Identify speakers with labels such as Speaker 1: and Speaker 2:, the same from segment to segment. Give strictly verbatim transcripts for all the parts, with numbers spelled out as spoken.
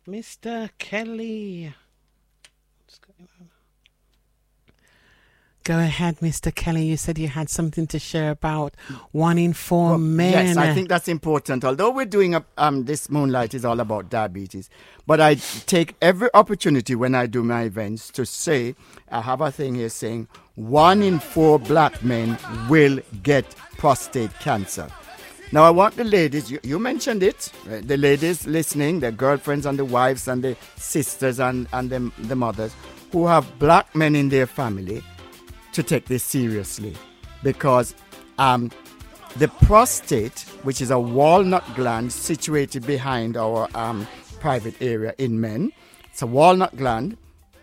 Speaker 1: Mister Kelly. What's going on? Go ahead, Mister Kelly. You said you had something to share about one in four
Speaker 2: Well,
Speaker 1: men.
Speaker 2: Yes, I think that's important. Although we're doing a, um, this Moonlight is all about diabetes, but I take every opportunity when I do my events to say, I have a thing here saying, one in four black men will get prostate cancer. Now, I want the ladies, you, you mentioned it, uh, the ladies listening, the girlfriends and the wives and the sisters and, and the, the mothers who have black men in their family to take this seriously, because um, the prostate, which is a walnut gland situated behind our um, private area in men, it's a walnut gland.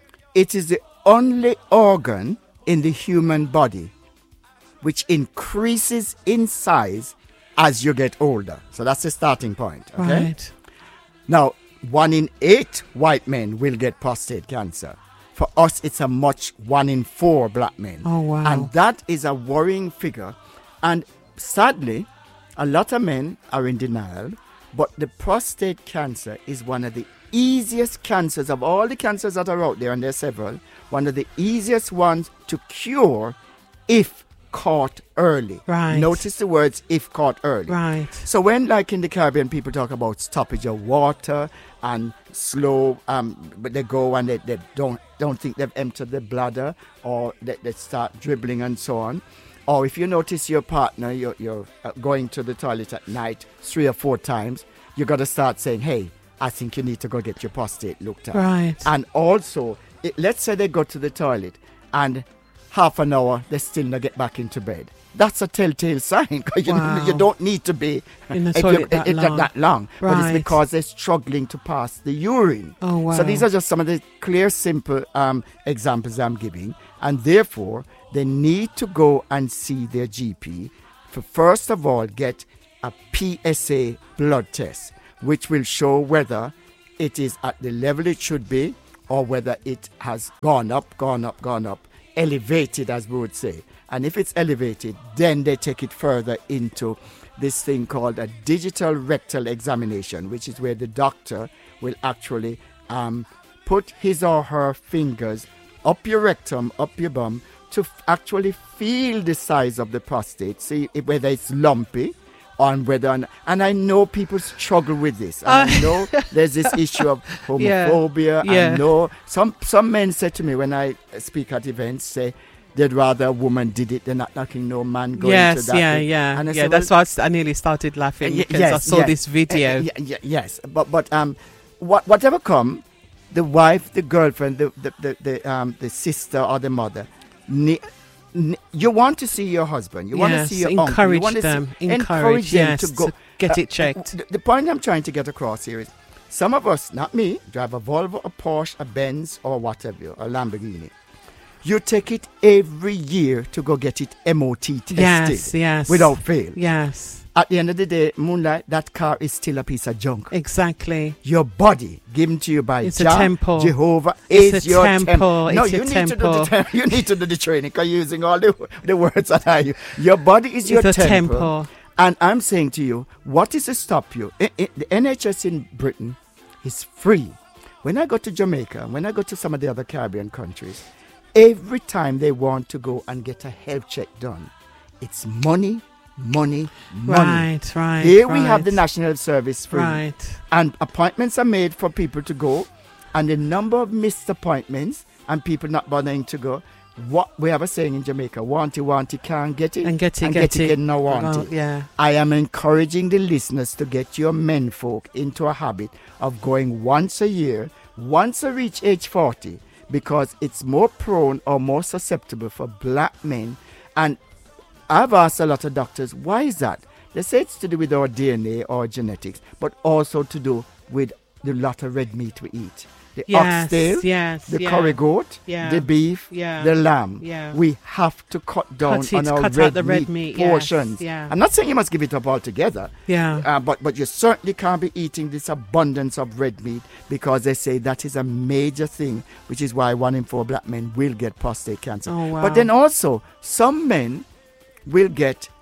Speaker 2: It is the only organ in the human body which increases in size as you get older. So that's the starting point. Okay.
Speaker 1: Right.
Speaker 2: Now, one in eight white men will get prostate cancer. For us, it's a much one in four black men.
Speaker 1: Oh, wow.
Speaker 2: And that is a worrying figure. And sadly, a lot of men are in denial, but the prostate cancer is one of the easiest cancers of all the cancers that are out there, and there are several, one of the easiest ones to cure if caught early.
Speaker 1: Right.
Speaker 2: Notice the words if caught early.
Speaker 1: Right.
Speaker 2: So when, like in the Caribbean, people talk about stoppage of water and slow, um, but they go and they, they don't don't think they've emptied the bladder, or they, they start dribbling and so on. Or if you notice your partner, you're, you're uh, going to the toilet at night three or four times, you got to start saying, hey, I think you need to go get your prostate looked at.
Speaker 1: Right.
Speaker 2: And also, it, let's say they go to the toilet and half an hour, they still not get back into bed. That's a telltale sign, because you,
Speaker 1: Wow.
Speaker 2: you don't need to be
Speaker 1: In the
Speaker 2: if you-
Speaker 1: toilet that
Speaker 2: it-
Speaker 1: long.
Speaker 2: that long. But
Speaker 1: Right.
Speaker 2: it's because they're struggling to pass the urine.
Speaker 1: Oh, wow.
Speaker 2: So these are just some of the clear, simple um, examples I'm giving. And therefore, they need to go and see their G P for, first of all, get a P S A blood test, which will show whether it is at the level it should be, or whether it has gone up, gone up, gone up, elevated, as we would say. And if it's elevated, then they take it further into this thing called a digital rectal examination, which is where the doctor will actually um, put his or her fingers up your rectum, up your bum, to f- actually feel the size of the prostate, see if, whether it's lumpy, on whether, and, and I know people struggle with this. And I know there's this issue of homophobia.
Speaker 1: Yeah, yeah.
Speaker 2: I know some some men say to me when I speak at events, say they'd rather a woman did it than not knocking no man going
Speaker 1: Yes,
Speaker 2: to that.
Speaker 1: yeah,
Speaker 2: thing.
Speaker 1: yeah.
Speaker 2: And I
Speaker 1: yeah,
Speaker 2: say,
Speaker 1: that's
Speaker 2: well,
Speaker 1: why I s- I nearly started laughing,
Speaker 2: y-
Speaker 1: because
Speaker 2: yes,
Speaker 1: I saw
Speaker 2: yes.
Speaker 1: this video.
Speaker 2: Uh, y- y- yes, but but um, what whatever come, the wife, the girlfriend, the the the, the um the sister or the mother, ne- ne- you want to see your husband, you want to
Speaker 1: Yes,
Speaker 2: see your uncle, you
Speaker 1: encourage
Speaker 2: want to
Speaker 1: them,
Speaker 2: see,
Speaker 1: encourage,
Speaker 2: them
Speaker 1: yes,
Speaker 2: to go
Speaker 1: to get
Speaker 2: uh,
Speaker 1: it checked.
Speaker 2: The, the point I'm trying to get across here is, some of us, not me, drive a Volvo, a Porsche, a Benz, or whatever, a Lamborghini. You take it every year to go get it M O T tested.
Speaker 1: Yes, yes.
Speaker 2: Without fail.
Speaker 1: Yes,
Speaker 2: At the end of the day, Moonlight, that car is still a piece of junk.
Speaker 1: exactly.
Speaker 2: Your body, given to you by
Speaker 1: It's a
Speaker 2: Jah,
Speaker 1: temple.
Speaker 2: Jehovah,
Speaker 1: It's
Speaker 2: is
Speaker 1: a
Speaker 2: your
Speaker 1: temple.
Speaker 2: temple. No,
Speaker 1: It's
Speaker 2: you
Speaker 1: a
Speaker 2: need
Speaker 1: temple.
Speaker 2: to do the tem- you need to do the training, because you're using all the, the words that I use. Your body is your
Speaker 1: It's a
Speaker 2: temple.
Speaker 1: temple.
Speaker 2: And I'm saying to you, what is to stop you? I- I- the N H S in Britain is free. When I go to Jamaica, when I go to some of the other Caribbean countries, every time they want to go and get a health check done, it's money, money, money.
Speaker 1: Right, right.
Speaker 2: Here we have
Speaker 1: right.
Speaker 2: the National Health Service free.
Speaker 1: Right.
Speaker 2: And appointments are made for people to go, and the number of missed appointments and people not bothering to go. What we have a saying in Jamaica: want it, want it, can't get it,
Speaker 1: And get it,
Speaker 2: and
Speaker 1: get
Speaker 2: get
Speaker 1: it.
Speaker 2: it, no want
Speaker 1: Well,
Speaker 2: it.
Speaker 1: yeah.
Speaker 2: I am encouraging the listeners to get your menfolk into a habit of going once a year, once they reach age forty, because it's more prone or more susceptible for black men. And I've asked a lot of doctors, why is that? They say it's to do with our D N A or genetics, but also to do with the lot of red meat we eat. The
Speaker 1: Yes,
Speaker 2: oxtail,
Speaker 1: yes,
Speaker 2: the
Speaker 1: yeah.
Speaker 2: curry goat,
Speaker 1: Yeah.
Speaker 2: the beef,
Speaker 1: Yeah.
Speaker 2: the lamb.
Speaker 1: Yeah.
Speaker 2: We have to cut down
Speaker 1: Cut
Speaker 2: on
Speaker 1: it,
Speaker 2: our
Speaker 1: cut out
Speaker 2: red,
Speaker 1: the red
Speaker 2: meat,
Speaker 1: meat, yes,
Speaker 2: portions.
Speaker 1: yeah.
Speaker 2: I'm not saying you must give it up altogether.
Speaker 1: Yeah.
Speaker 2: Uh, but but you certainly can't be eating this abundance of red meat, because they say that is a major thing, which is why one in four black men will get prostate cancer.
Speaker 1: Oh, wow.
Speaker 2: But then also, some men will get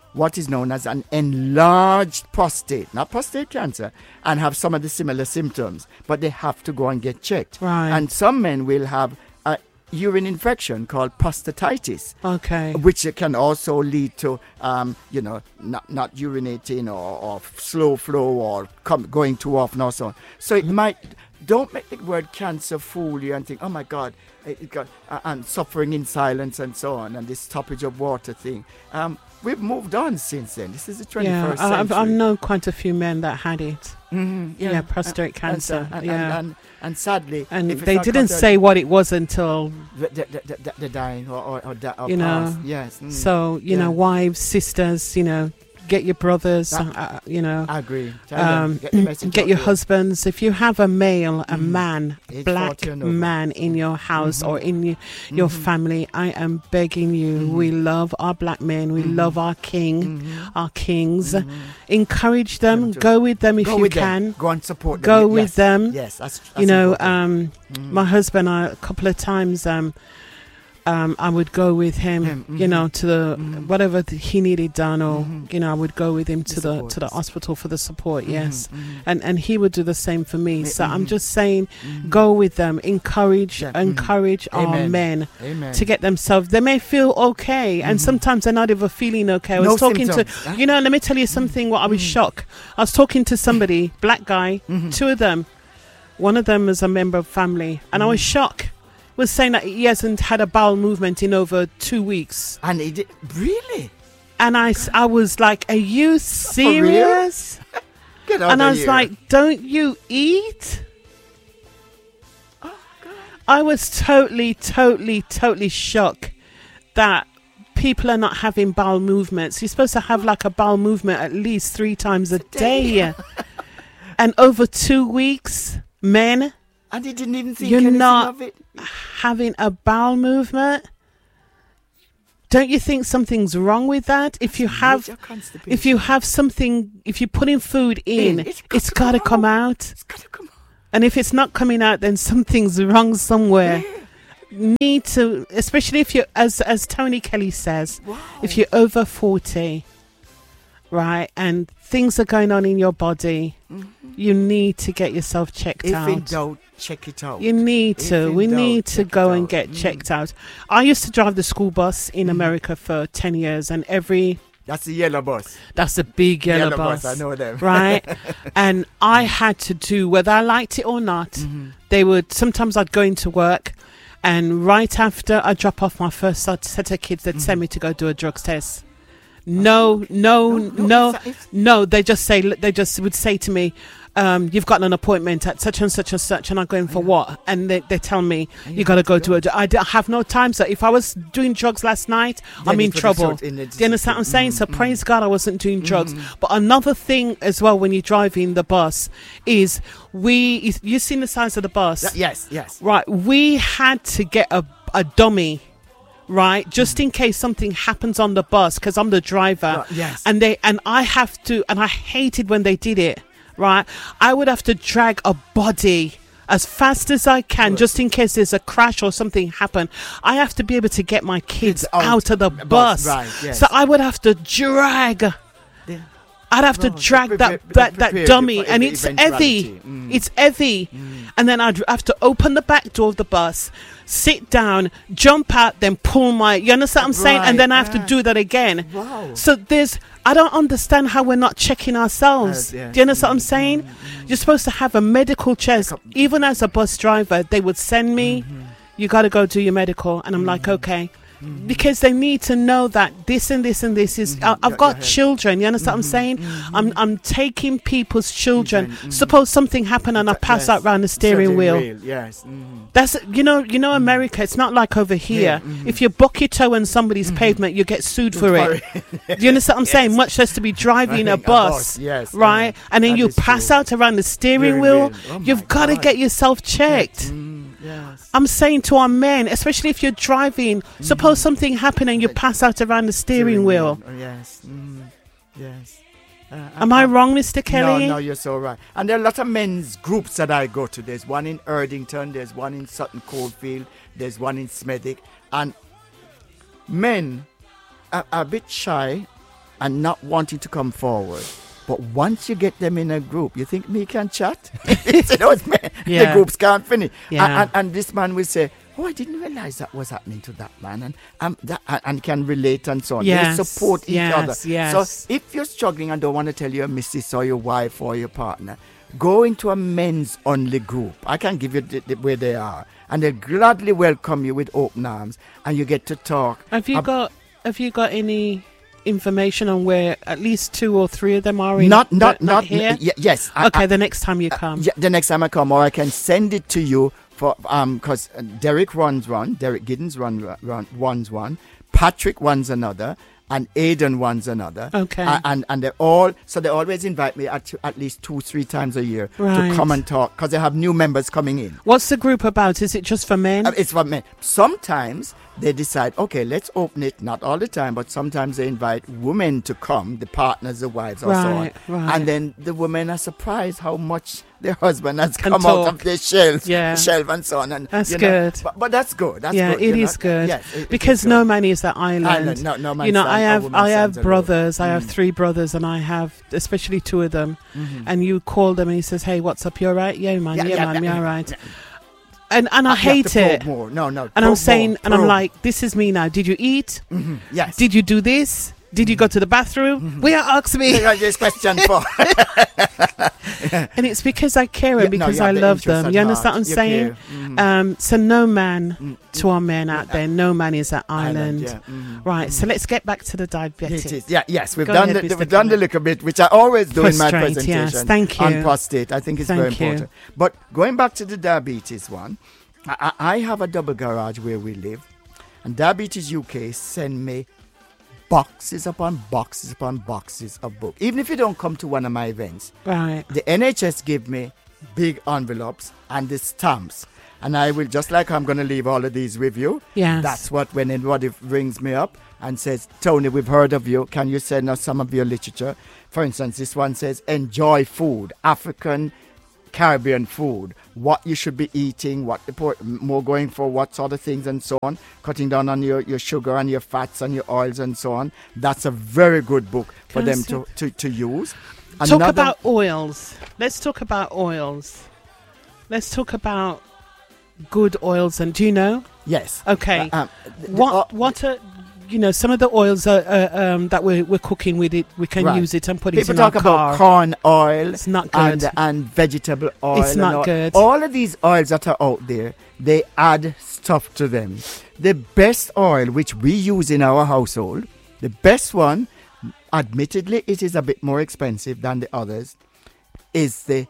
Speaker 2: what is known as an enlarged prostate, not prostate cancer, and have some of the similar symptoms, but they have to go and get checked.
Speaker 1: Right.
Speaker 2: And some men will have a urine infection called prostatitis,
Speaker 1: Okay.
Speaker 2: which can also lead to, um, you know, not, not urinating or, or slow flow or come, going too often or so on. So it might, don't make the word cancer fool you and think, oh my God, it, it got, uh, and suffering in silence and so on, and this stoppage of water thing. Um, we've moved on since then. This is the twenty-first
Speaker 1: Yeah, I- I've,
Speaker 2: century.
Speaker 1: I've known quite a few men that had it.
Speaker 2: Mhm,
Speaker 1: Yeah, prostate
Speaker 2: and-
Speaker 1: cancer,
Speaker 2: And, and,
Speaker 1: yeah.
Speaker 2: and, and, and sadly,
Speaker 1: And
Speaker 2: if it's
Speaker 1: they
Speaker 2: not
Speaker 1: didn't
Speaker 2: contact-
Speaker 1: say what it was until,
Speaker 2: the, the, the, the, the dying or, or, or, di- or
Speaker 1: You know,
Speaker 2: passed. Yes. mm.
Speaker 1: so, you know,
Speaker 2: Yeah.
Speaker 1: wives, sisters, you know, get your brothers,
Speaker 2: That-
Speaker 1: uh, you know,
Speaker 2: I agree. Tell them,
Speaker 1: um,
Speaker 2: get the message
Speaker 1: get
Speaker 2: out
Speaker 1: your
Speaker 2: there.
Speaker 1: husbands. If you have a male, a
Speaker 2: Mhm.
Speaker 1: man,
Speaker 2: Age
Speaker 1: black
Speaker 2: forty and over.
Speaker 1: man in your house
Speaker 2: Mhm.
Speaker 1: or in y- your
Speaker 2: Mhm.
Speaker 1: family, I am begging you.
Speaker 2: Mhm.
Speaker 1: We love our black men. We
Speaker 2: Mhm.
Speaker 1: love our king,
Speaker 2: Mhm.
Speaker 1: our kings.
Speaker 2: Mhm.
Speaker 1: Encourage them.
Speaker 2: Them to-
Speaker 1: Go with them if
Speaker 2: Go
Speaker 1: you
Speaker 2: with
Speaker 1: can.
Speaker 2: them. Go and support them.
Speaker 1: Go
Speaker 2: Yes.
Speaker 1: with them.
Speaker 2: Yes, that's, that's
Speaker 1: You know,
Speaker 2: important.
Speaker 1: um,
Speaker 2: Mhm.
Speaker 1: my husband, I, a couple of times, um, um, I would go with him,
Speaker 2: Him,
Speaker 1: you
Speaker 2: mhm.
Speaker 1: know, to the
Speaker 2: Mhm.
Speaker 1: whatever th- he needed done, or
Speaker 2: Mhm.
Speaker 1: you know, I would go with him
Speaker 2: The
Speaker 1: to the
Speaker 2: support.
Speaker 1: to the hospital for the support.
Speaker 2: Mhm,
Speaker 1: Yes,
Speaker 2: mhm.
Speaker 1: and and he would do the same for me. So I'm
Speaker 2: Mhm.
Speaker 1: just saying,
Speaker 2: Mhm.
Speaker 1: go with them, encourage,
Speaker 2: Yeah, mhm.
Speaker 1: encourage our
Speaker 2: Amen.
Speaker 1: men
Speaker 2: Amen.
Speaker 1: to get themselves. They may feel okay, and
Speaker 2: Mhm.
Speaker 1: sometimes they're not even feeling okay. I was
Speaker 2: No
Speaker 1: talking
Speaker 2: symptoms,
Speaker 1: to,
Speaker 2: huh?
Speaker 1: you know, let me tell you something. What I was
Speaker 2: Mhm.
Speaker 1: shocked. I was talking to somebody, black guy,
Speaker 2: Mhm.
Speaker 1: two of them. One of them is a member of family, and I was
Speaker 2: Mhm.
Speaker 1: shocked. Was saying that he hasn't had a bowel movement in over two weeks,
Speaker 2: And he did, really?
Speaker 1: and I, s- I was like, "Are you serious?"
Speaker 2: Get out
Speaker 1: And
Speaker 2: of
Speaker 1: I was
Speaker 2: here.
Speaker 1: like, "Don't you eat?"
Speaker 2: Oh, God.
Speaker 1: I was totally, totally, totally shocked that people are not having bowel movements. You're supposed to have like a bowel movement at least three times a day, and over two weeks, men
Speaker 2: And he didn't even think
Speaker 1: You're
Speaker 2: anything
Speaker 1: not-
Speaker 2: of it.
Speaker 1: having a bowel movement. Don't you think something's wrong with that? If you have,
Speaker 2: Major constipation.
Speaker 1: if you have something, if you're putting food in,
Speaker 2: In, it's
Speaker 1: it's
Speaker 2: got
Speaker 1: got to
Speaker 2: to
Speaker 1: come
Speaker 2: come
Speaker 1: out.
Speaker 2: It's gotta come on.
Speaker 1: And if it's not coming out, then something's wrong somewhere. Need to, especially if you're, as as Tony Kelly says,
Speaker 2: Wow.
Speaker 1: if you're over forty, right, and things are going on in your body,
Speaker 2: Mhm.
Speaker 1: you need to get yourself checked
Speaker 2: If
Speaker 1: out.
Speaker 2: in doubt, check it out.
Speaker 1: You need
Speaker 2: If
Speaker 1: to.
Speaker 2: in
Speaker 1: We
Speaker 2: doubt,
Speaker 1: need to
Speaker 2: check
Speaker 1: go
Speaker 2: it
Speaker 1: and
Speaker 2: out.
Speaker 1: get
Speaker 2: Mm.
Speaker 1: checked out. I used to drive the school bus in
Speaker 2: Mhm.
Speaker 1: America for ten years, and every
Speaker 2: That's the yellow bus.
Speaker 1: that's a big yellow, bus,
Speaker 2: I know them.
Speaker 1: right? And I had to do whether I liked it or not.
Speaker 2: Mhm.
Speaker 1: They would sometimes I'd go into work, and right after I drop off my first set set of kids, they'd send me to go do a drugs test. No, no, no,
Speaker 2: it's- it's-
Speaker 1: no. They just say they just would say to me, um, "You've got an appointment at such and such and such," and I go in for what? And they, they tell me
Speaker 2: And
Speaker 1: you
Speaker 2: you
Speaker 1: got to
Speaker 2: have
Speaker 1: go
Speaker 2: to
Speaker 1: to a. dr- I, d- I have no time, so if I was doing drugs last night,
Speaker 2: Then
Speaker 1: I'm in
Speaker 2: it was
Speaker 1: trouble.
Speaker 2: short in the-
Speaker 1: Do you understand what I'm saying? So
Speaker 2: Mhm,
Speaker 1: praise God, I wasn't doing drugs.
Speaker 2: Mhm.
Speaker 1: But another thing as well, when you're driving the bus, is we. You seen the size of the bus?
Speaker 2: Th- Yes, yes.
Speaker 1: Right, we had to get a, a dummy, right, just in case something happens on the bus, because I'm the driver.
Speaker 2: Right, yes.
Speaker 1: And they and I have to, and I hated when they did it, right? I would have to drag a body as fast as I can,
Speaker 2: Right.
Speaker 1: just in case there's a crash or something happen. I have to be able to get my kids
Speaker 2: Kids out
Speaker 1: out, of the
Speaker 2: the
Speaker 1: bus.
Speaker 2: bus, right, yes.
Speaker 1: So I would have to drag.
Speaker 2: Yeah.
Speaker 1: I'd have to
Speaker 2: Right,
Speaker 1: drag
Speaker 2: prepare-
Speaker 1: that
Speaker 2: prepare
Speaker 1: that,
Speaker 2: you
Speaker 1: that
Speaker 2: for
Speaker 1: dummy,
Speaker 2: the
Speaker 1: and it's heavy.
Speaker 2: eventuality. Mm.
Speaker 1: It's heavy, and then I'd have to open the back door of the bus, sit down, jump out, then pull my. You understand what I'm saying? And then I have to
Speaker 2: Right,
Speaker 1: do that again.
Speaker 2: Wow.
Speaker 1: So there's. I don't understand how we're not checking ourselves.
Speaker 2: Uh, yes.
Speaker 1: Do you understand what I'm
Speaker 2: Mm,
Speaker 1: saying?
Speaker 2: mm,
Speaker 1: You're supposed to have a medical chest.
Speaker 2: Checkup.
Speaker 1: Even as a bus driver, they would send me.
Speaker 2: Mhm.
Speaker 1: You got to go do your medical, and I'm like,
Speaker 2: Mhm.
Speaker 1: okay.
Speaker 2: Mhm.
Speaker 1: Because they need to know that this and this and this is.
Speaker 2: Mhm.
Speaker 1: I, I've
Speaker 2: Yeah,
Speaker 1: got
Speaker 2: yeah.
Speaker 1: children. You understand what I'm
Speaker 2: Mhm.
Speaker 1: saying?
Speaker 2: Mhm.
Speaker 1: I'm I'm taking people's children.
Speaker 2: Children, mhm.
Speaker 1: Suppose something happened and I pass
Speaker 2: Yes.
Speaker 1: out round the steering wheel.
Speaker 2: Yes. Mhm.
Speaker 1: That's you know you know America. It's not like over here.
Speaker 2: Yeah, mhm.
Speaker 1: If you buck your toe on somebody's
Speaker 2: Mhm.
Speaker 1: pavement, you get sued for it.
Speaker 2: it.
Speaker 1: Do you understand what I'm saying?
Speaker 2: Yes.
Speaker 1: Much less to be driving a
Speaker 2: Driving a
Speaker 1: bus,
Speaker 2: bus, yes,
Speaker 1: right?
Speaker 2: yeah.
Speaker 1: And then
Speaker 2: That
Speaker 1: you
Speaker 2: is
Speaker 1: pass
Speaker 2: true.
Speaker 1: out around the steering
Speaker 2: Steering
Speaker 1: wheel.
Speaker 2: wheel. Oh my
Speaker 1: You've got to
Speaker 2: God.
Speaker 1: get yourself checked.
Speaker 2: Mm, yes.
Speaker 1: I'm saying to our men, especially if you're driving, suppose something happened and you pass out around the steering wheel.
Speaker 2: Oh, yes. Mm, yes. Uh,
Speaker 1: Am I wrong, Mister Kelly?
Speaker 2: No, no, you're so right. And there are a lot of men's groups that I go to. There's one in Erdington, there's one in Sutton Coldfield, there's one in Smethwick. And men are, are a bit shy and not wanting to come forward. But once you get them in a group, you think me can chat? It's, you know, it's me.
Speaker 1: Yeah.
Speaker 2: The groups can't finish.
Speaker 1: Yeah.
Speaker 2: And, and, and this man will say, oh, I didn't realize that was happening to that man. And um, that, and, and can relate and so on.
Speaker 1: Yes,
Speaker 2: They support each
Speaker 1: yes,
Speaker 2: other.
Speaker 1: yes.
Speaker 2: So if you're struggling and don't want to tell your missus or your wife or your partner, go into a men's only group. I can give you the, the, where they are. And they'll gladly welcome you with open arms. And you get to talk.
Speaker 1: Have you
Speaker 2: ab-
Speaker 1: got Have you got any information on where at least two or three of them are in?
Speaker 2: Not, not,
Speaker 1: not
Speaker 2: not,
Speaker 1: here.
Speaker 2: y- yes. I-
Speaker 1: Okay,
Speaker 2: I-
Speaker 1: the next time you
Speaker 2: Uh,
Speaker 1: come.
Speaker 2: yeah, the next time I come, or I can send it to you for um because uh, Derek runs one, Derek Giddens run, run runs one, Patrick runs another, and Aidan runs another.
Speaker 1: Okay.
Speaker 2: Uh, and and they all so they always invite me at at least two three times a year
Speaker 1: Right.
Speaker 2: to come and talk because they have new members coming in.
Speaker 1: What's the group about? Is it just for men?
Speaker 2: Uh, it's for men. Sometimes they decide, okay, let's open it. Not all the time, but sometimes they invite women to come, the partners, the wives, or so on.
Speaker 1: Right, right.
Speaker 2: And then the women are surprised how much their husband has
Speaker 1: Can
Speaker 2: come out
Speaker 1: talk.
Speaker 2: of their shells,
Speaker 1: Yeah.
Speaker 2: shelf and so on. And
Speaker 1: That's
Speaker 2: you know,
Speaker 1: good.
Speaker 2: But, but that's good. That's
Speaker 1: yeah,
Speaker 2: good.
Speaker 1: it
Speaker 2: you
Speaker 1: is
Speaker 2: know.
Speaker 1: good.
Speaker 2: Yes, it- it
Speaker 1: because
Speaker 2: is
Speaker 1: no
Speaker 2: good.
Speaker 1: man is that island.
Speaker 2: Island, no- no man
Speaker 1: you know,
Speaker 2: stand-
Speaker 1: I
Speaker 2: or
Speaker 1: have
Speaker 2: woman
Speaker 1: I have
Speaker 2: stands alone.
Speaker 1: brothers. I have
Speaker 2: Mm.
Speaker 1: three brothers, and I have especially two of them.
Speaker 2: Mhm.
Speaker 1: And you call them, and he says, "Hey, what's up? You all right? Yeah, man.
Speaker 2: Yeah,
Speaker 1: Yeah,
Speaker 2: yeah,
Speaker 1: man.
Speaker 2: yeah.
Speaker 1: You all right?" And and I
Speaker 2: You have to
Speaker 1: hate
Speaker 2: probe
Speaker 1: it.
Speaker 2: more. No, no.
Speaker 1: And I'm
Speaker 2: probe
Speaker 1: saying,
Speaker 2: more,
Speaker 1: and I'm
Speaker 2: probe.
Speaker 1: like, this is me now. Did you eat?
Speaker 2: Mhm. Yes.
Speaker 1: Did you do this? Did you go to the bathroom?
Speaker 2: Mm-hmm.
Speaker 1: Will you ask me?
Speaker 2: This question for.
Speaker 1: And it's because I care and
Speaker 2: Yeah, no,
Speaker 1: because
Speaker 2: you
Speaker 1: I
Speaker 2: have the
Speaker 1: love
Speaker 2: interest
Speaker 1: them.
Speaker 2: at
Speaker 1: You understand
Speaker 2: heart.
Speaker 1: what I'm
Speaker 2: You
Speaker 1: saying?
Speaker 2: care. Mhm.
Speaker 1: Um, so no man
Speaker 2: Mm.
Speaker 1: to our men out there. No man is at island.
Speaker 2: yeah. Mhm.
Speaker 1: Right. So let's get back to the diabetes.
Speaker 2: It is. Yeah, yes, we've
Speaker 1: Go
Speaker 2: done
Speaker 1: ahead,
Speaker 2: the,
Speaker 1: Mister
Speaker 2: we've done the
Speaker 1: Clement.
Speaker 2: little bit, which I always do in my
Speaker 1: Prostate,
Speaker 2: presentation.
Speaker 1: yes, thank you.
Speaker 2: On prostate, I think it's
Speaker 1: Thank
Speaker 2: very
Speaker 1: you.
Speaker 2: important. But going back to the diabetes one, I, I I have a double garage where we live, and Diabetes U K send me boxes upon boxes upon boxes of books. Even if you don't come to one of my events,
Speaker 1: Right.
Speaker 2: the N H S give me big envelopes and the stamps. And I will, just like I'm going to leave all of these with you.
Speaker 1: Yes.
Speaker 2: That's what, when anybody rings me up and says, Tony, we've heard of you. Can you send us some of your literature? For instance, this one says, enjoy food, African, Caribbean food, what you should be eating, what the por- more going for, what sort of things and so on, cutting down on your, your sugar and your fats and your oils and so on. That's a very good book for
Speaker 1: Can I
Speaker 2: them
Speaker 1: see-
Speaker 2: to, to, to use.
Speaker 1: Talk
Speaker 2: Another-
Speaker 1: about oils. Let's talk about oils. Let's talk about good oils. And do you know?
Speaker 2: Yes.
Speaker 1: Okay.
Speaker 2: Uh, um, the- the-
Speaker 1: what
Speaker 2: uh,
Speaker 1: what are you know some of the oils are, uh, um, that we're we're cooking with it? We can
Speaker 2: Right.
Speaker 1: use it and put it
Speaker 2: People
Speaker 1: in
Speaker 2: talk
Speaker 1: our
Speaker 2: about
Speaker 1: car.
Speaker 2: corn oil
Speaker 1: It's not good.
Speaker 2: and, and vegetable oil.
Speaker 1: It's
Speaker 2: and
Speaker 1: not
Speaker 2: all.
Speaker 1: good.
Speaker 2: All of these oils that are out there, they add stuff to them. The best oil which we use in our household, the best one, admittedly it is a bit more expensive than the others, is the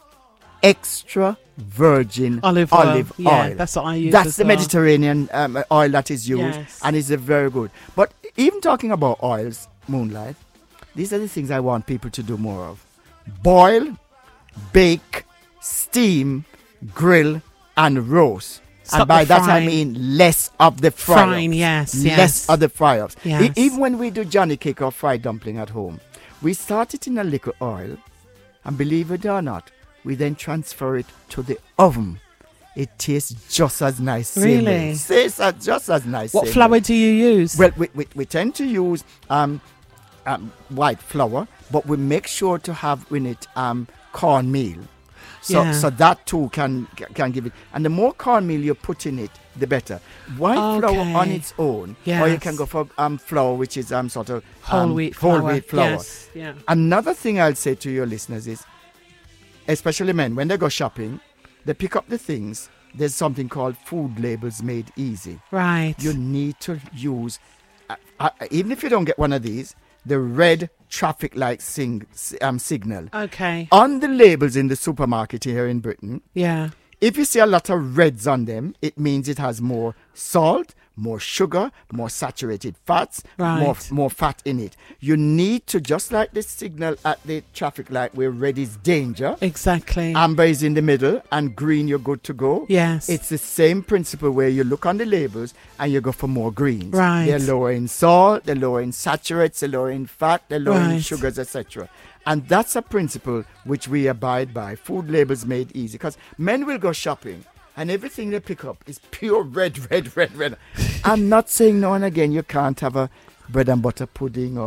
Speaker 2: extra virgin
Speaker 1: olive oil.
Speaker 2: olive
Speaker 1: yeah,
Speaker 2: oil.
Speaker 1: that's what I use.
Speaker 2: That's
Speaker 1: as
Speaker 2: the
Speaker 1: well.
Speaker 2: Mediterranean um, oil that is used,
Speaker 1: Yes.
Speaker 2: and it's a very good. But even talking about oils, Moonlight, these are the things I want people to do more of: boil, bake, steam, grill, and roast.
Speaker 1: Stop
Speaker 2: and by
Speaker 1: the
Speaker 2: that I
Speaker 1: frying.
Speaker 2: mean less of the fry
Speaker 1: Frying, yes, yes.
Speaker 2: less of the fry-ups. E-
Speaker 1: Yes.
Speaker 2: even when we do Johnny cake or fried dumpling at home, we start it in a little oil, and believe it or not, we then transfer it to the oven. It tastes just as nice. same way.
Speaker 1: Really?
Speaker 2: Tastes as- just as nice.
Speaker 1: What
Speaker 2: same
Speaker 1: flour
Speaker 2: way.
Speaker 1: do you use?
Speaker 2: Well, we, we, we tend to use um, um, white flour, but we make sure to have in it um, cornmeal. So,
Speaker 1: Yeah.
Speaker 2: so that too can can give it. And the more cornmeal you put in it, the better. White flour
Speaker 1: Okay.
Speaker 2: on its own, or you
Speaker 1: Yes.
Speaker 2: can go for um, flour, which is um, sort of
Speaker 1: whole
Speaker 2: um,
Speaker 1: wheat
Speaker 2: whole
Speaker 1: flour.
Speaker 2: wheat flour.
Speaker 1: Yes. Yeah.
Speaker 2: Another thing I'll say to your listeners is, especially men, when they go shopping, they pick up the things. There's something called food labels made easy.
Speaker 1: Right.
Speaker 2: You need to use, uh, uh, even if you don't get one of these, the red traffic light sing, um, signal.
Speaker 1: okay.
Speaker 2: On the labels in the supermarket here in Britain,
Speaker 1: Yeah.
Speaker 2: if you see a lot of reds on them, it means it has more salt, more sugar, more saturated fats, more,
Speaker 1: Right.
Speaker 2: more fat in it. You need to, just like the signal at the traffic light where red is danger,
Speaker 1: Exactly.
Speaker 2: amber is in the middle, and green you're good to go.
Speaker 1: yes.
Speaker 2: It's the same principle where you look on the labels and you go for more greens.
Speaker 1: Right.
Speaker 2: They're lower in salt, they're lower in saturates, they're lower in fat, they're lower in
Speaker 1: Right.
Speaker 2: sugars, et cetera. And that's a principle which we abide by. Food labels made easy. Because men will go shopping and everything they pick up is pure red, red, red, red. I'm not saying now and again you can't have a bread and butter pudding or a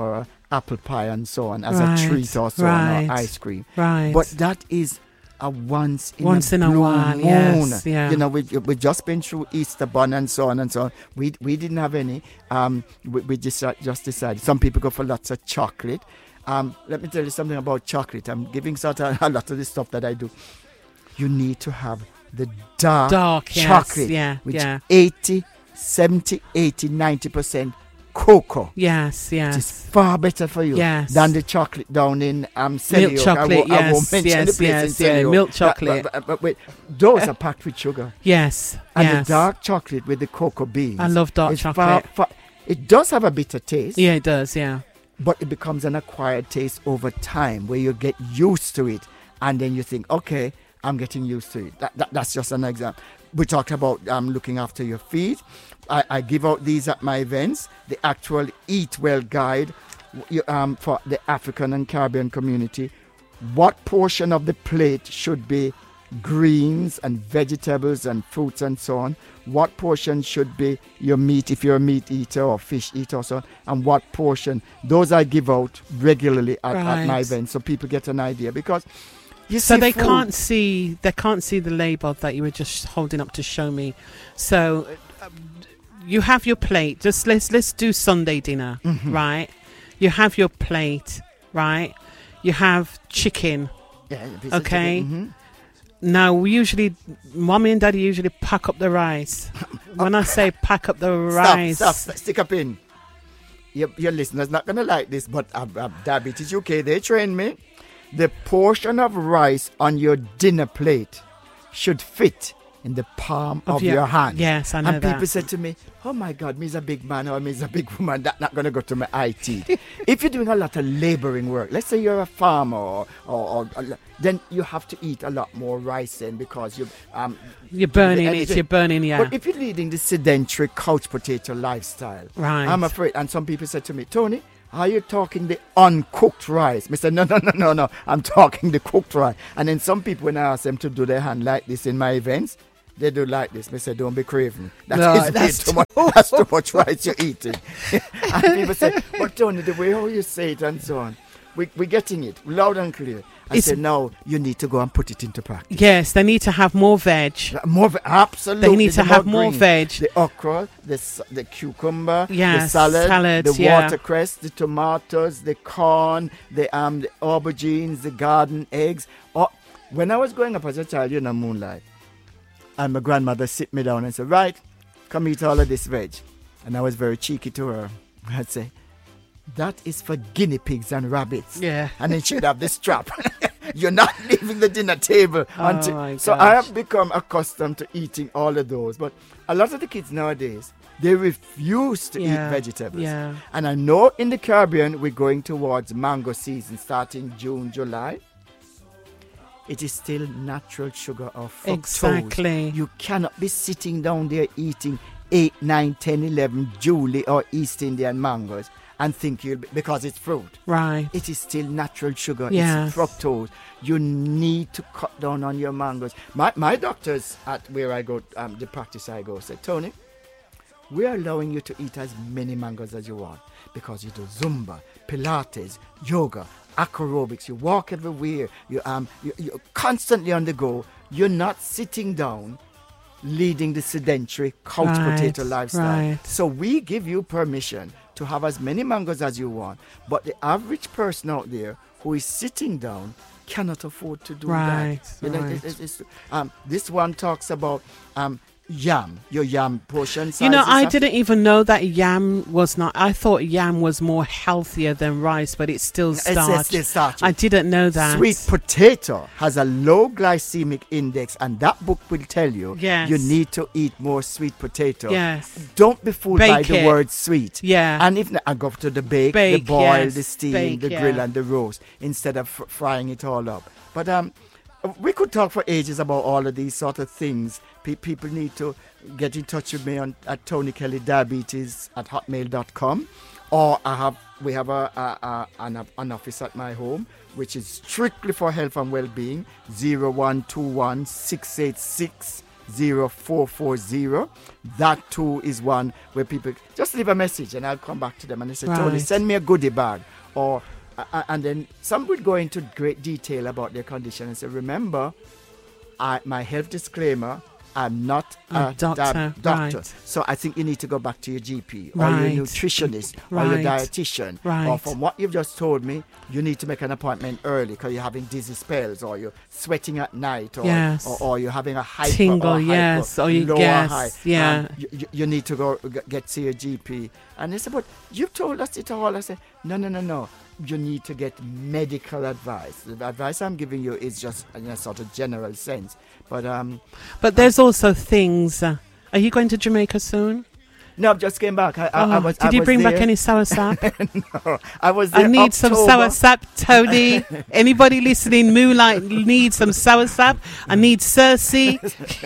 Speaker 2: apple pie and so on as
Speaker 1: Right,
Speaker 2: a treat or so
Speaker 1: right.
Speaker 2: on, or ice cream.
Speaker 1: Right.
Speaker 2: But that is a once in
Speaker 1: Once
Speaker 2: a
Speaker 1: in a
Speaker 2: blue
Speaker 1: while,
Speaker 2: moon.
Speaker 1: yes, yeah.
Speaker 2: You know, we we just been through Easter bun and so on and so on. We we didn't have any. Um, we, we just uh, just decided. Some people go for lots of chocolate. Um, let me tell you something about chocolate. I'm giving sort of a lot of the stuff that I do. You need to have the dark,
Speaker 1: Dark, yes,
Speaker 2: chocolate,
Speaker 1: yeah,
Speaker 2: which
Speaker 1: yeah.
Speaker 2: eighty, seventy, eighty, ninety percent cocoa.
Speaker 1: Yes,
Speaker 2: It is
Speaker 1: yes.
Speaker 2: far better for you
Speaker 1: Yes.
Speaker 2: than the chocolate down in um, Selly
Speaker 1: Milk
Speaker 2: Oak.
Speaker 1: chocolate,
Speaker 2: I won't, I won't
Speaker 1: yes,
Speaker 2: mention
Speaker 1: yes,
Speaker 2: the place
Speaker 1: yes,
Speaker 2: in
Speaker 1: yeah,
Speaker 2: Selly Oak.
Speaker 1: milk
Speaker 2: But-
Speaker 1: chocolate.
Speaker 2: But, but, but wait, those are packed with sugar.
Speaker 1: Yes,
Speaker 2: And
Speaker 1: yes.
Speaker 2: the dark chocolate with the cocoa beans.
Speaker 1: I love dark
Speaker 2: is far-
Speaker 1: chocolate.
Speaker 2: far- it does have a bitter taste,
Speaker 1: Yeah, it does, yeah.
Speaker 2: but it becomes an acquired taste over time where you get used to it. And then you think, okay, I'm getting used to it. That, that, that's just an example. We talked about um, looking after your feet. I, I give out these at my events. The actual Eat Well guide you, um, for the African and Caribbean community. What portion of the plate should be greens and vegetables and fruits and so on? What portion should be your meat if you're a meat eater or fish eater or so on? And what portion? Those I give out regularly at, at my
Speaker 1: Right.
Speaker 2: events so people get an idea because you
Speaker 1: So
Speaker 2: see
Speaker 1: they
Speaker 2: food-
Speaker 1: can't see they can't see the label that you were just holding up to show me. So uh, you have your plate. Just let's let's do Sunday dinner,
Speaker 2: Mhm.
Speaker 1: right? You have your plate, right? You have chicken.
Speaker 2: Yeah, if it's a
Speaker 1: Okay.
Speaker 2: chicken,
Speaker 1: Now we usually, mommy and daddy usually pack up the rice. When I say pack up the
Speaker 2: mhm.
Speaker 1: rice,
Speaker 2: Stop, stop, stick up in. Your, your listeners not gonna like this, but uh, uh, Diabetes U K, they train me. The portion of rice on your dinner plate should fit in the palm of, your, hand.
Speaker 1: Yes, I know
Speaker 2: And
Speaker 1: that.
Speaker 2: people said to me, oh my God, me's a big man or me's a big woman, that's not going to go to my I T. If you're doing a lot of laboring work, let's say you're a farmer, or, or, or then you have to eat a lot more rice then because you, um,
Speaker 1: You're burning
Speaker 2: the
Speaker 1: it.
Speaker 2: energy.
Speaker 1: You're burning, yeah.
Speaker 2: But if you're leading the sedentary couch potato lifestyle,
Speaker 1: Right.
Speaker 2: I'm afraid. And some people said to me, Tony, are you talking the uncooked rice? I said, no, no, no, no, no. I'm talking the cooked rice. And then some people, when I ask them to do their hand like this in my events, they do like this. I said, don't be craving. That
Speaker 1: No,
Speaker 2: is way
Speaker 1: that's
Speaker 2: too much. That's too much rice you're eating. And people say, but Tony, the way how you say it and so on, we, we're getting it loud and clear. I
Speaker 1: It's-
Speaker 2: said, no, you need to go and put it into practice.
Speaker 1: Yes, they need to have more veg.
Speaker 2: More, ve- absolutely.
Speaker 1: They need to
Speaker 2: the
Speaker 1: have more
Speaker 2: green.
Speaker 1: veg.
Speaker 2: The okra, the s- the cucumber, the
Speaker 1: Yes,
Speaker 2: salad,
Speaker 1: salads,
Speaker 2: the
Speaker 1: yeah.
Speaker 2: watercress, the tomatoes, the corn, the um the aubergines, the garden eggs. Oh, when I was growing up as a child, you know, Moonlight, and my grandmother sit me down and said, right, come eat all of this veg. And I was very cheeky to her. I'd say, that is for guinea pigs and rabbits.
Speaker 1: Yeah.
Speaker 2: And then she'd have this strap. You're not leaving the dinner table.
Speaker 1: Oh
Speaker 2: until,
Speaker 1: my
Speaker 2: so I
Speaker 1: gosh.
Speaker 2: have become accustomed to eating all of those. But a lot of the kids nowadays, they refuse to
Speaker 1: Yeah,
Speaker 2: eat vegetables.
Speaker 1: yeah.
Speaker 2: And I know in the Caribbean, we're going towards mango season starting June, July. It is still natural sugar or fructose.
Speaker 1: Exactly.
Speaker 2: You cannot be sitting down there eating eight, nine, ten, eleven Julie or East Indian mangoes and think you'll be, because it's fruit.
Speaker 1: Right.
Speaker 2: It is still natural sugar.
Speaker 1: Yes.
Speaker 2: It's fructose. You need to cut down on your mangoes. My my doctors at where I go, um, the practice I go, said, Tony, we are allowing you to eat as many mangoes as you want because you do Zumba, Pilates, yoga, acrobics. You walk everywhere. You um you, you're constantly on the go. You're not sitting down, leading the sedentary couch
Speaker 1: Right,
Speaker 2: potato lifestyle.
Speaker 1: right.
Speaker 2: So we give you permission to have as many mangoes as you want. But the average person out there who is sitting down cannot afford to do
Speaker 1: Right,
Speaker 2: that. You know,
Speaker 1: right.
Speaker 2: it's- it's- it's- um, this one talks about um, yam, your yam portion size.
Speaker 1: You know,
Speaker 2: is
Speaker 1: I
Speaker 2: a-
Speaker 1: didn't even know that yam was not. I thought yam was more healthier than rice, but it's still
Speaker 2: It's- it's
Speaker 1: starch.
Speaker 2: still starchy.
Speaker 1: I didn't know that.
Speaker 2: Sweet potato has a low glycemic index, and that book will tell you
Speaker 1: Yes.
Speaker 2: you need to eat more sweet potato.
Speaker 1: Yes.
Speaker 2: Don't be fooled by
Speaker 1: Bake
Speaker 2: the
Speaker 1: it.
Speaker 2: word sweet.
Speaker 1: Yeah.
Speaker 2: And if not, I go to the bake,
Speaker 1: Bake,
Speaker 2: the boil,
Speaker 1: yes.
Speaker 2: the steam,
Speaker 1: Bake,
Speaker 2: the
Speaker 1: yeah.
Speaker 2: grill, and the roast instead of fr- frying it all up. But um, we could talk for ages about all of these sort of things. Pe- people need to get in touch with me on at Tony Kelly Diabetes at hotmail dot com, or I have we have a, a, a an, an office at my home which is strictly for health and well-being. zero one two one six eight six zero four four zero. That too is one where people just leave a message and I'll come back to them and they say, Tony,
Speaker 1: Right.
Speaker 2: send me a goodie bag or uh, and then some would go into great detail about their condition and say, remember, I, my health disclaimer, I'm not
Speaker 1: a
Speaker 2: a
Speaker 1: doctor,
Speaker 2: dab- doctor.
Speaker 1: right.
Speaker 2: So I think you need to go back to your G P or
Speaker 1: Right.
Speaker 2: your nutritionist or
Speaker 1: Right.
Speaker 2: your dietitian. Or
Speaker 1: Right.
Speaker 2: from what you've just told me, you need to make an appointment early because you're having dizzy spells or you're sweating at night or,
Speaker 1: Yes.
Speaker 2: or, or you're having a hyper
Speaker 1: Tingle,
Speaker 2: or hyper,
Speaker 1: yes, or you-
Speaker 2: lower
Speaker 1: yes,
Speaker 2: high.
Speaker 1: yeah.
Speaker 2: Um, you, you- you need to go g- get to your G P. And they said, but you've told us it all. I said, no, no, no, no. You need to get medical advice. The advice I'm giving you is just in a sort of general sense. But um,
Speaker 1: But there's also things. Uh, are you going to Jamaica soon?
Speaker 2: no, I just came back. I, I,
Speaker 1: Oh,
Speaker 2: I was,
Speaker 1: did
Speaker 2: I
Speaker 1: you
Speaker 2: was
Speaker 1: bring back
Speaker 2: there.
Speaker 1: any sour sap?
Speaker 2: No, I was there
Speaker 1: I need some
Speaker 2: October.
Speaker 1: sour sap, Tony. Anybody listening, Moonlight needs some sour sap. I need Cersei.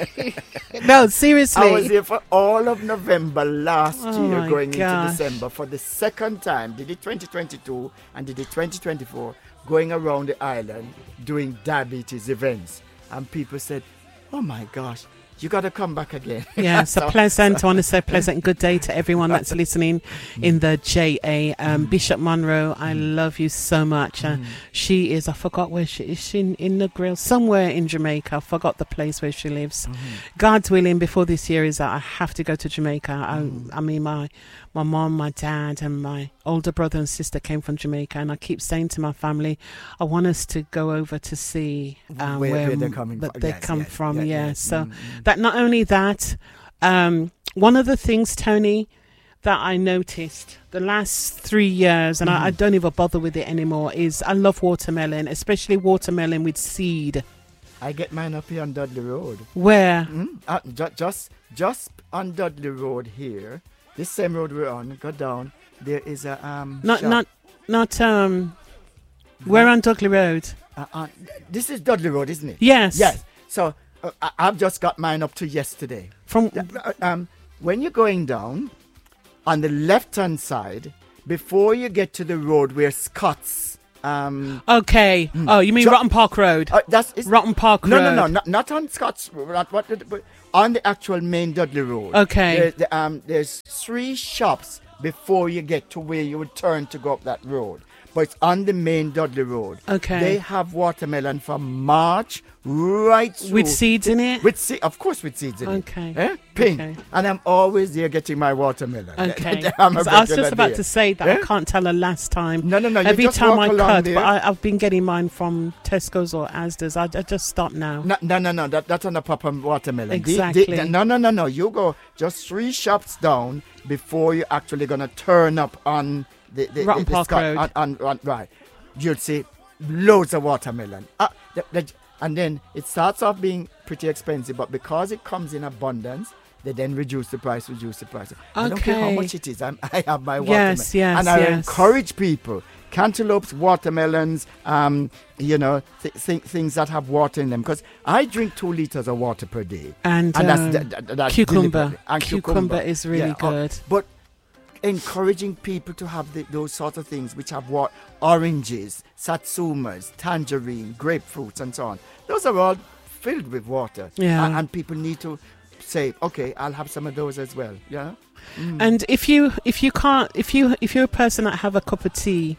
Speaker 1: No, seriously.
Speaker 2: I was here for all of November last
Speaker 1: Oh
Speaker 2: year,
Speaker 1: my
Speaker 2: going
Speaker 1: gosh.
Speaker 2: into December for the second time. Did it twenty twenty-two and did it twenty twenty-four, going around the island doing diabetes events. And people said, oh my gosh, you got to come back again.
Speaker 1: Yes,
Speaker 2: So-
Speaker 1: a pleasant, I want to say pleasant good day to everyone that's listening in the J A. Um, Bishop Monroe, I love you so much. Uh, she is, I forgot where she is, she in, in the grill, somewhere in Jamaica. I forgot the place where she lives. God's willing, before this year is out, I have to go to Jamaica. I, I mean, my my mom, my dad, and my older brother and sister came from Jamaica, and I keep saying to my family, I want us to go over to see um,
Speaker 2: Where-
Speaker 1: where,
Speaker 2: where they're coming
Speaker 1: that
Speaker 2: from.
Speaker 1: they
Speaker 2: Yes,
Speaker 1: come
Speaker 2: yes,
Speaker 1: from.
Speaker 2: yeah,
Speaker 1: Yeah,
Speaker 2: yeah.
Speaker 1: so
Speaker 2: Mm, mm.
Speaker 1: that not only that, um, one of the things, Tony, that I noticed the last three years, and I, I don't even bother with it anymore, is I love watermelon, especially watermelon with seed.
Speaker 2: I get mine up here on Dudley Road.
Speaker 1: Where?
Speaker 2: Mm, uh, ju- just, just on Dudley Road here, this same road we're on, go down, there is a um,
Speaker 1: Not,
Speaker 2: shop.
Speaker 1: not, not. Um, where on Dudley Road?
Speaker 2: Uh, uh, this is Dudley Road, isn't it?
Speaker 1: Yes.
Speaker 2: Yes. So uh, I- I've just got mine up to yesterday.
Speaker 1: From
Speaker 2: Uh, um, when you're going down on the left-hand side, before you get to the road where Scott's, um,
Speaker 1: okay. Oh, you mean
Speaker 2: Jo-
Speaker 1: Rotten Park Road?
Speaker 2: uh, that's it's,
Speaker 1: Rotten Park
Speaker 2: no,
Speaker 1: Road.
Speaker 2: no, no, not, not on Scott's, not what, but on the actual main Dudley Road.
Speaker 1: Okay.
Speaker 2: There, the, um, there's three shops before you get to where you would turn to go up that road. But it's on the main Dudley Road.
Speaker 1: Okay.
Speaker 2: They have watermelon from March right through.
Speaker 1: With seeds in it?
Speaker 2: With se- of course, with seeds in
Speaker 1: Okay.
Speaker 2: it. Eh? Pink.
Speaker 1: Okay.
Speaker 2: And I'm always there getting my watermelon.
Speaker 1: Okay.
Speaker 2: I'm a
Speaker 1: 'Cause I was
Speaker 2: regular
Speaker 1: just about
Speaker 2: there.
Speaker 1: to say that
Speaker 2: Eh?
Speaker 1: I can't tell her last time.
Speaker 2: No, no, no. you
Speaker 1: Every
Speaker 2: just
Speaker 1: time
Speaker 2: walk
Speaker 1: I
Speaker 2: along
Speaker 1: cut,
Speaker 2: there.
Speaker 1: but I, I've been getting mine from Tesco's or Asda's. I, I just stop now.
Speaker 2: No, no, no, no. That, that's on the proper watermelon. The- the-
Speaker 1: Exactly.
Speaker 2: the- no, no, no, no. You go just three shops down before you're actually going to turn up on the, the,
Speaker 1: Rotten
Speaker 2: the, the
Speaker 1: Park
Speaker 2: Scot-
Speaker 1: Road.
Speaker 2: On, on, on, right. You'll see loads of watermelon. Uh, the, the, and then it starts off being pretty expensive, but because it comes in abundance, they then reduce the price, reduce the price. I don't care how
Speaker 1: Okay.
Speaker 2: much it is. I'm, I have my watermelon.
Speaker 1: Yes, yes,
Speaker 2: And I
Speaker 1: yes.
Speaker 2: encourage people, cantaloupes, watermelons, um, you know, th- th- things that have water in them. Because I drink two liters of water per day.
Speaker 1: And,
Speaker 2: And that's,
Speaker 1: um,
Speaker 2: that, that- that's
Speaker 1: cucumber.
Speaker 2: deliberately. And
Speaker 1: Cucumber is really
Speaker 2: Yeah, uh,
Speaker 1: good.
Speaker 2: but encouraging people to have the, those sorts of things which have what oranges, satsumas, tangerine, grapefruits, and so on. Those are all filled with water.
Speaker 1: Yeah.
Speaker 2: And, and people need to say, okay, I'll have some of those as well. Yeah.
Speaker 1: And if you if you can't if you if you're a person that have a cup of tea,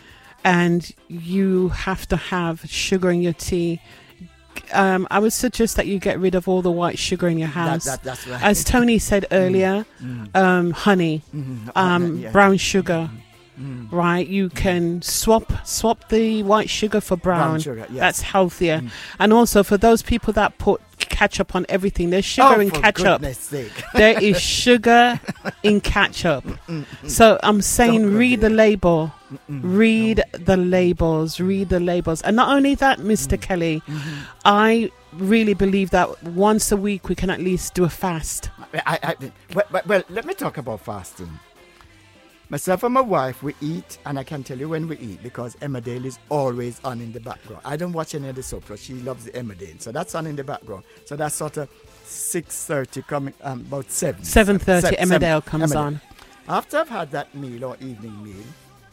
Speaker 1: and you have to have sugar in your tea, um, I would suggest that you get rid of all the white sugar in your
Speaker 2: That,
Speaker 1: house.
Speaker 2: that, that's right.
Speaker 1: As Tony said earlier, um, honey,
Speaker 2: Mhm.
Speaker 1: um,
Speaker 2: Yeah.
Speaker 1: brown sugar.
Speaker 2: Mm.
Speaker 1: Right, you can swap swap the white sugar for brown.
Speaker 2: Brown sugar, yes.
Speaker 1: That's healthier.
Speaker 2: Mm.
Speaker 1: And also for those people that put ketchup on everything, there's sugar
Speaker 2: Oh,
Speaker 1: in
Speaker 2: for
Speaker 1: ketchup.
Speaker 2: goodness sake.
Speaker 1: There is sugar in ketchup. So I'm saying,
Speaker 2: Don't go
Speaker 1: read the
Speaker 2: there.
Speaker 1: label. Read the labels. Read the labels. And not only that, Mister Kelly,
Speaker 2: Mm-hmm.
Speaker 1: I really believe that once a week we can at least do a fast.
Speaker 2: I, I, well, well, well, let me talk about fasting. Myself and my wife, we eat, and I can tell you when we eat because Emmerdale is always on in the background. I don't watch any of the soap, but she loves the Emmerdale, so that's on in the background. So that's sort of six thirty, coming um, about seven.
Speaker 1: seven thirty,
Speaker 2: Se-
Speaker 1: Emmerdale
Speaker 2: seven-
Speaker 1: comes
Speaker 2: Emmerdale.
Speaker 1: on.
Speaker 2: After I've had that meal or evening meal,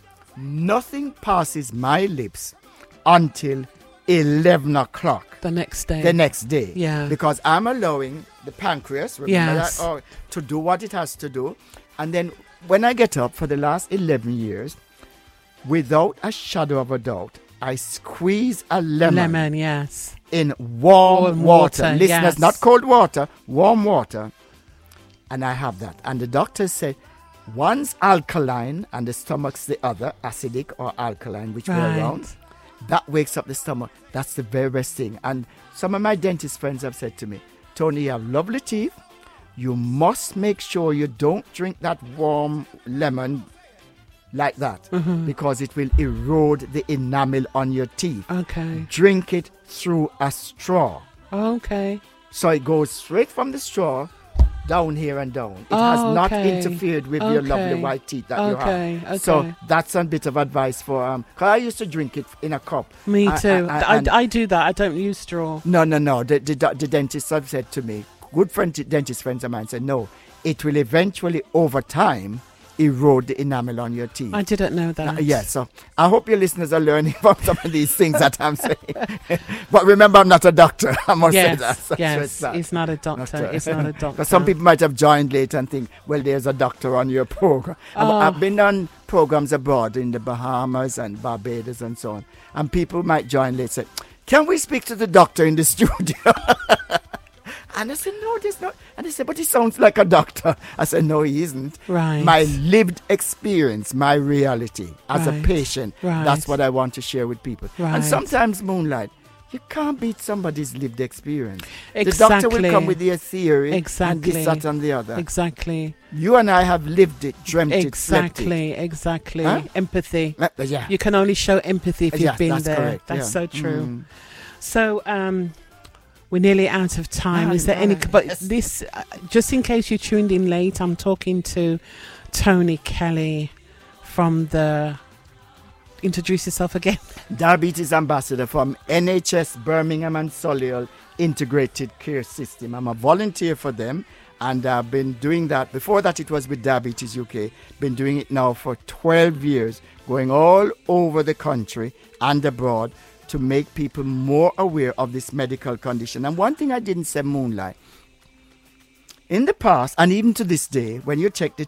Speaker 2: nothing passes my lips until eleven o'clock.
Speaker 1: The next day.
Speaker 2: The next day.
Speaker 1: Yeah.
Speaker 2: Because I'm allowing the pancreas, remember
Speaker 1: Yes.
Speaker 2: that, oh, to do what it has to do. And then when I get up for the last eleven years, without a shadow of a doubt, I squeeze a lemon,
Speaker 1: Lemon, yes.
Speaker 2: in warm,
Speaker 1: Warm
Speaker 2: water.
Speaker 1: water,
Speaker 2: Listeners,
Speaker 1: yes.
Speaker 2: not cold water, warm water. And I have that. And the doctor said, one's alkaline and the stomach's the other, acidic or alkaline, which way
Speaker 1: Right.
Speaker 2: around. That wakes up the stomach. That's the very best thing. And some of my dentist friends have said to me, Tony, you have lovely teeth. You must make sure you don't drink that warm lemon like that,
Speaker 1: Mm-hmm.
Speaker 2: because it will erode the enamel on your teeth.
Speaker 1: Okay.
Speaker 2: Drink it through a straw.
Speaker 1: Okay.
Speaker 2: So it goes straight from the straw down here and down. It
Speaker 1: Oh,
Speaker 2: has not
Speaker 1: okay.
Speaker 2: interfered with your lovely
Speaker 1: Okay.
Speaker 2: white teeth that you
Speaker 1: Okay.
Speaker 2: have.
Speaker 1: Okay.
Speaker 2: So that's a bit of advice for um. Cause I used to drink it in a cup.
Speaker 1: Me
Speaker 2: I-
Speaker 1: too.
Speaker 2: I-
Speaker 1: I,
Speaker 2: and-
Speaker 1: I, do that. I don't use straw.
Speaker 2: No, no, no. The, the, the dentists have said to me, good friend, dentist friends of mine said, no, it will eventually, over time, erode the enamel on your teeth.
Speaker 1: I didn't know that.
Speaker 2: Uh, yes, so I hope your listeners are learning from some of these things that I'm saying. But remember, I'm not a doctor. I must
Speaker 1: Yes,
Speaker 2: say that. So
Speaker 1: yes.
Speaker 2: it's that.
Speaker 1: He's not a doctor.
Speaker 2: Not a-
Speaker 1: He's not a doctor.
Speaker 2: Because some people might have joined late and think, well, there's a doctor on your program. I've-
Speaker 1: Oh.
Speaker 2: I've been on programs abroad in the Bahamas and Barbados and so on. And people might join late and say, can we speak to the doctor in the studio? And I said, no, there's not. And they said, but he sounds like a doctor. I said, no, he isn't.
Speaker 1: Right.
Speaker 2: My lived experience, my reality as
Speaker 1: Right.
Speaker 2: a patient,
Speaker 1: Right.
Speaker 2: that's what I want to share with people.
Speaker 1: Right.
Speaker 2: And sometimes, Moonlight, you can't beat somebody's lived experience.
Speaker 1: Exactly.
Speaker 2: The doctor will come with their theory and
Speaker 1: Exactly.
Speaker 2: this, that, and the other.
Speaker 1: Exactly.
Speaker 2: You and I have lived it, dreamt it, slept it.
Speaker 1: Exactly. Exactly.
Speaker 2: Huh?
Speaker 1: Empathy.
Speaker 2: Uh, yeah.
Speaker 1: You can only show empathy if
Speaker 2: Yeah,
Speaker 1: you've been
Speaker 2: that's
Speaker 1: there.
Speaker 2: correct,
Speaker 1: That's
Speaker 2: yeah.
Speaker 1: so true.
Speaker 2: Mm.
Speaker 1: So, um, we're nearly out of time.
Speaker 2: Aye,
Speaker 1: Is there any?
Speaker 2: aye,
Speaker 1: But
Speaker 2: yes.
Speaker 1: this, uh, just in case you tuned in late, I'm talking to Tony Kelly from the. Introduce yourself again.
Speaker 2: Diabetes ambassador from N H S Birmingham and Solihull Integrated Care System. I'm a volunteer for them, and I've been doing that. Before that, it was with Diabetes U K. Been doing it now for twelve years, going all over the country and abroad to make people more aware of this medical condition. And one thing I didn't say, Moonlight, in the past, and even to this day, when you check the